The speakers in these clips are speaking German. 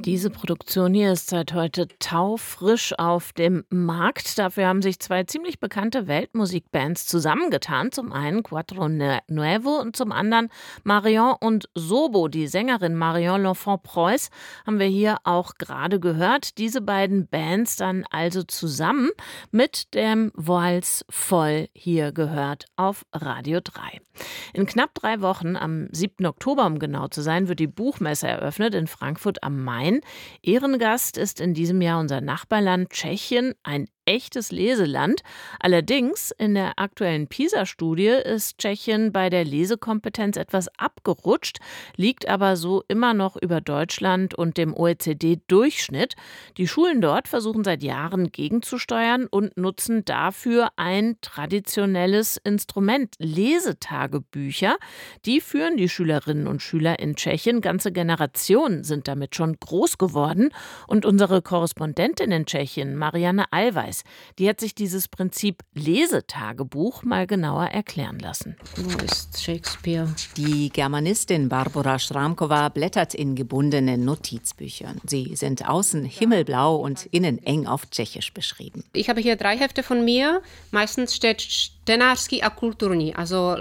Diese Produktion hier ist seit heute taufrisch auf dem Markt. Dafür haben sich zwei ziemlich bekannte Weltmusikbands zusammengetan. Zum einen Cuatro Nuevo und zum anderen Marion und Sobo. Die Sängerin Marion L'Enfant-Preuss haben wir hier auch gerade gehört. Diese beiden Bands dann also zusammen mit dem Vals voll hier gehört auf Radio 3. In knapp 3 Wochen, am 7. Oktober um genau zu sein, wird die Buchmesse eröffnet in Frankfurt am Main. Ehrengast ist in diesem Jahr unser Nachbarland Tschechien, ein echtes Leseland. Allerdings in der aktuellen PISA-Studie ist Tschechien bei der Lesekompetenz etwas abgerutscht, liegt aber so immer noch über Deutschland und dem OECD-Durchschnitt. Die Schulen dort versuchen seit Jahren gegenzusteuern und nutzen dafür ein traditionelles Instrument, Lesetagebücher. Die führen die Schülerinnen und Schüler in Tschechien. Ganze Generationen sind damit schon groß geworden. Und unsere Korrespondentin in Tschechien, Marianne Allweis, die hat sich dieses Prinzip Lesetagebuch mal genauer erklären lassen. Wo ist Shakespeare? Die Germanistin Barbora Schramkova blättert in gebundenen Notizbüchern. Sie sind außen himmelblau und innen eng auf Tschechisch beschrieben. Ich habe hier 3 Hefte von mir. Meistens steht Čtenářský a kulturní, also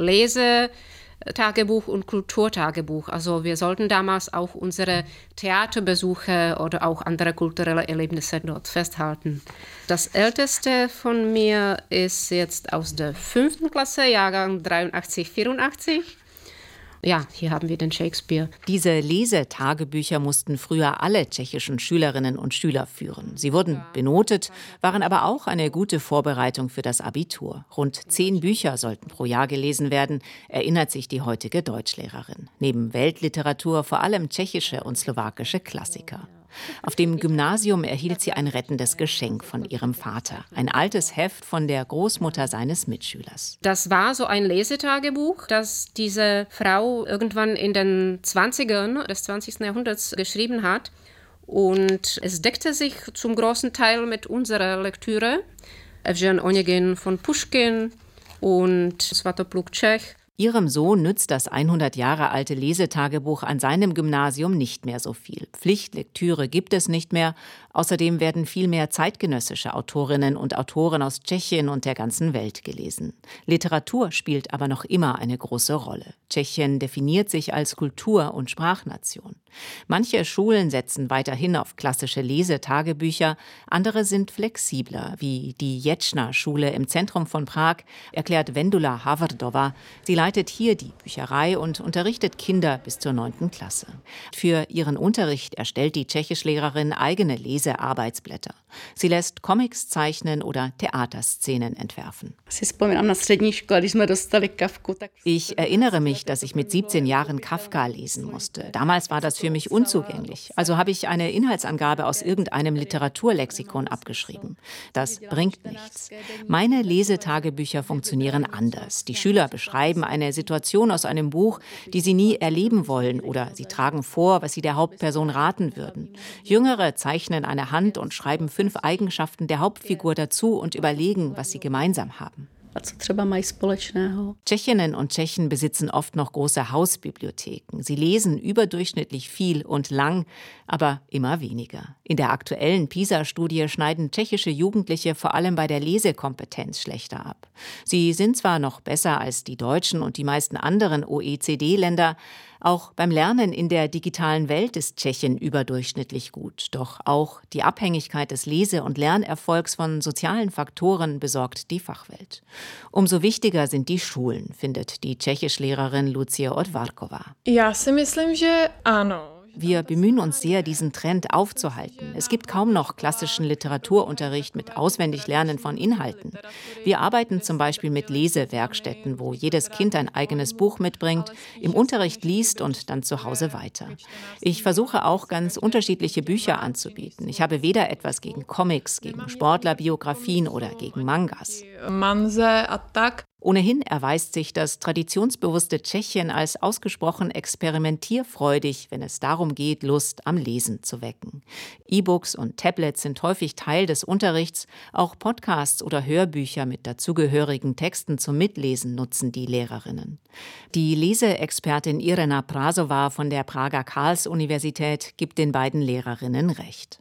Lesetagebuch und Kulturtagebuch. Also wir sollten damals auch unsere Theaterbesuche oder auch andere kulturelle Erlebnisse dort festhalten. Das älteste von mir ist jetzt aus der 5. Klasse, Jahrgang 83, 84. Ja, hier haben wir den Shakespeare. Diese Lesetagebücher mussten früher alle tschechischen Schülerinnen und Schüler führen. Sie wurden benotet, waren aber auch eine gute Vorbereitung für das Abitur. Rund 10 Bücher sollten pro Jahr gelesen werden, erinnert sich die heutige Deutschlehrerin. Neben Weltliteratur vor allem tschechische und slowakische Klassiker. Auf dem Gymnasium erhielt sie ein rettendes Geschenk von ihrem Vater. Ein altes Heft von der Großmutter seines Mitschülers. Das war so ein Lesetagebuch, das diese Frau irgendwann in den 20ern des 20. Jahrhunderts geschrieben hat. Und es deckte sich zum großen Teil mit unserer Lektüre. Evžen Onegin von Puschkin und Svatopluk Čech. Ihrem Sohn nützt das 100 Jahre alte Lesetagebuch an seinem Gymnasium nicht mehr so viel. Pflichtlektüre gibt es nicht mehr. Außerdem werden viel mehr zeitgenössische Autorinnen und Autoren aus Tschechien und der ganzen Welt gelesen. Literatur spielt aber noch immer eine große Rolle. Tschechien definiert sich als Kultur- und Sprachnation. Manche Schulen setzen weiterhin auf klassische Lesetagebücher, andere sind flexibler, wie die Jetschna-Schule im Zentrum von Prag, erklärt Vendula Havardova. Sie leitet hier die Bücherei und unterrichtet Kinder bis zur 9. Klasse. Für ihren Unterricht erstellt die Tschechischlehrerin eigene Lesearbeitsblätter. Sie lässt Comics zeichnen oder Theaterszenen entwerfen. Ich erinnere mich, dass ich mit 17 Jahren Kafka lesen musste. Damals war das für mich unzugänglich. Also habe ich eine Inhaltsangabe aus irgendeinem Literaturlexikon abgeschrieben. Das bringt nichts. Meine Lesetagebücher funktionieren anders. Die Schüler beschreiben eine Situation aus einem Buch, die sie nie erleben wollen, oder sie tragen vor, was sie der Hauptperson raten würden. Jüngere zeichnen eine Hand und schreiben 5 Eigenschaften der Hauptfigur dazu und überlegen, was sie gemeinsam haben. Tschechinnen und Tschechen besitzen oft noch große Hausbibliotheken. Sie lesen überdurchschnittlich viel und lang, aber immer weniger. In der aktuellen PISA-Studie schneiden tschechische Jugendliche vor allem bei der Lesekompetenz schlechter ab. Sie sind zwar noch besser als die Deutschen und die meisten anderen OECD-Länder, auch beim Lernen in der digitalen Welt ist Tschechien überdurchschnittlich gut. Doch auch die Abhängigkeit des Lese- und Lernerfolgs von sozialen Faktoren besorgt die Fachwelt. Umso wichtiger sind die Schulen, findet die Tschechischlehrerin Lucie Odvarkova. Já si myslím, že ano. Wir bemühen uns sehr, diesen Trend aufzuhalten. Es gibt kaum noch klassischen Literaturunterricht mit Auswendiglernen von Inhalten. Wir arbeiten zum Beispiel mit Lesewerkstätten, wo jedes Kind ein eigenes Buch mitbringt, im Unterricht liest und dann zu Hause weiter. Ich versuche auch, ganz unterschiedliche Bücher anzubieten. Ich habe weder etwas gegen Comics, gegen Sportlerbiografien oder gegen Mangas. Ohnehin erweist sich das traditionsbewusste Tschechien als ausgesprochen experimentierfreudig, wenn es darum geht, Lust am Lesen zu wecken. E-Books und Tablets sind häufig Teil des Unterrichts. Auch Podcasts oder Hörbücher mit dazugehörigen Texten zum Mitlesen nutzen die Lehrerinnen. Die Leseexpertin Irena Prasová von der Prager Karls-Universität gibt den beiden Lehrerinnen recht.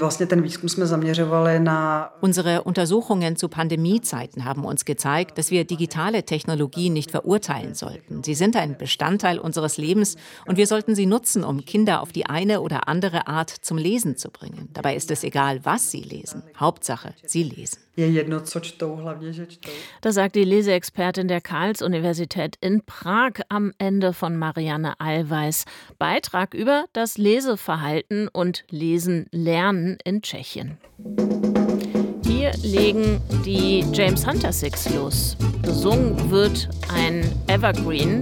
Unsere Untersuchungen zu Pandemiezeiten haben uns gezeigt, dass wir digitale Technologien nicht verurteilen sollten. Sie sind ein Bestandteil unseres Lebens und wir sollten sie nutzen, um Kinder auf die eine oder andere Art zum Lesen zu bringen. Dabei ist es egal, was sie lesen. Hauptsache, sie lesen. Das sagt die Leseexpertin der Karls-Universität in Prag am Ende von Marianne Allweis. Beitrag über das Leseverhalten und Lesen lernen in Tschechien. Hier legen die James Hunter Six los. Gesungen wird ein Evergreen